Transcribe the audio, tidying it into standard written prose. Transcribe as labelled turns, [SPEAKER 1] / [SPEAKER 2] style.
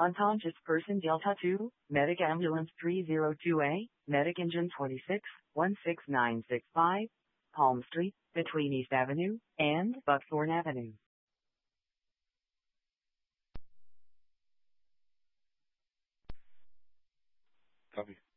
[SPEAKER 1] Unconscious person Delta 2, Medic Ambulance 302A, Medic Engine 26, 16965, Palm Street, between East Avenue and Buckthorn Avenue.
[SPEAKER 2] Copy.